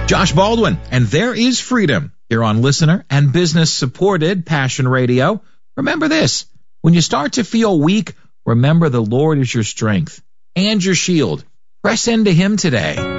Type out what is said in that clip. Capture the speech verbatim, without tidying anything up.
Josh Baldwin, and There Is Freedom, here on listener and business supported Passion Radio. Remember this, when you start to feel weak, remember the Lord is your strength and your shield. Press into him today.